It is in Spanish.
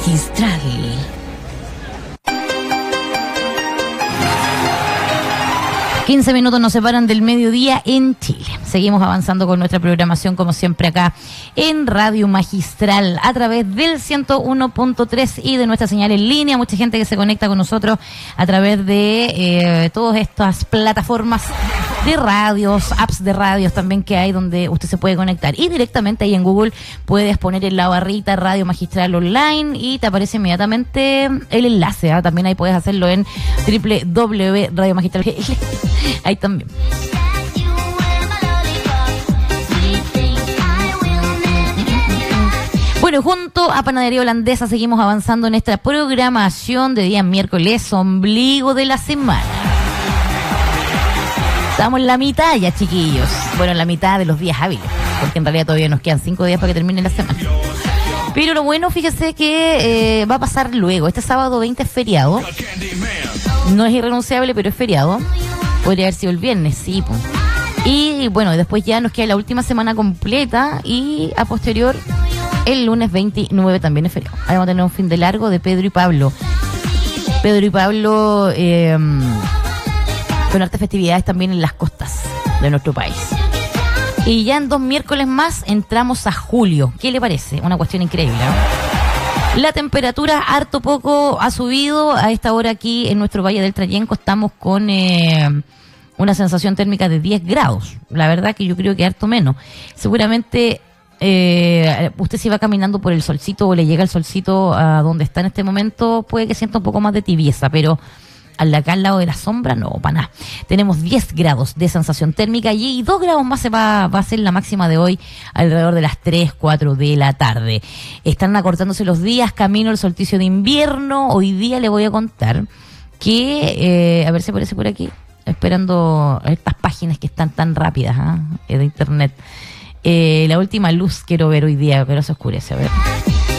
Magistral. 15 minutos nos separan del mediodía en Chile. Seguimos avanzando con nuestra programación, como siempre, acá en Radio Magistral, a través del 101.3 y de nuestra señal en línea. Mucha gente que se conecta con nosotros a través de todas estas plataformas de radios, apps de radios también que hay, donde usted se puede conectar. Y directamente ahí en Google puedes poner en la barrita Radio Magistral Online y te aparece inmediatamente el enlace. También ahí puedes hacerlo en www.radiomagistral. Ahí también. Bueno, junto a Panadería Holandesa seguimos avanzando en esta programación de día miércoles, ombligo de la semana. Estamos en la mitad ya, chiquillos. Bueno, en la mitad de los días hábiles, porque en realidad todavía nos quedan 5 días para que termine la semana. Pero lo bueno, fíjese que va a pasar luego. Este sábado 20 es feriado. No es irrenunciable, pero es feriado. Podría haber sido el viernes, sí, pues. Y bueno, después ya nos queda la última semana completa y a posterior el lunes 29 también es feriado. Ahí vamos a tener un fin de largo de Pedro y Pablo. Pedro y Pablo con hartas festividades también en las costas de nuestro país. Y ya en 2 miércoles más entramos a julio. ¿Qué le parece? Una cuestión increíble, ¿no? La temperatura harto poco ha subido. A esta hora aquí en nuestro Valle del Trayenco estamos con una sensación térmica de 10 grados. La verdad que yo creo que harto menos. Seguramente usted si va caminando por el solcito o le llega el solcito a donde está en este momento, puede que sienta un poco más de tibieza, pero acá al lado de la sombra, no, para nada. Tenemos 10 grados de sensación térmica y 2 grados más va a ser la máxima de hoy, alrededor de las 3, 4 de la tarde. Están acortándose los días, camino al solsticio de invierno. Hoy día le voy a contar que, a ver si aparece por aquí, esperando estas páginas que están tan rápidas de internet. La última luz quiero ver hoy día, pero se oscurece, a ver.